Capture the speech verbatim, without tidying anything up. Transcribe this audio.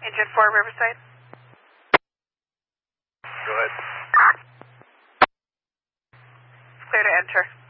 Engine four, Riverside. Go ahead. Clear to enter.